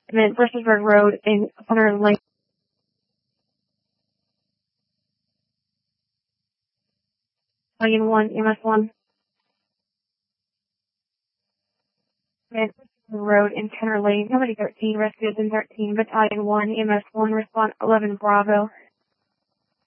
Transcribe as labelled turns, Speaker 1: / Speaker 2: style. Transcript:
Speaker 1: Bristolsburg Road in Hunter Lane. Battalion 1, EMS 1. Road in Kenner Lane, Company 13, rescues in 13, Battalion 1, EMS 1, response 11 Bravo.